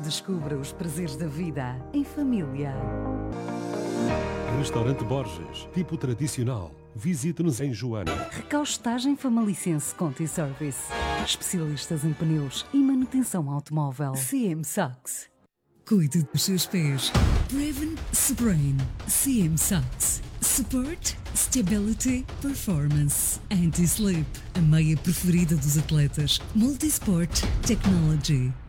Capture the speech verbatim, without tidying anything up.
Redescubra os prazeres da vida em família. Restaurante Borges, tipo tradicional. Visite-nos em Joana. Recaustagem Famalicense Conti Service. Especialistas em pneus e manutenção automóvel. C M Sachs. Cuide dos seus pés. Preven Sprain. C M Sachs. Support, Stability, Performance. Anti-Slip. A meia preferida dos atletas. Multisport Technology.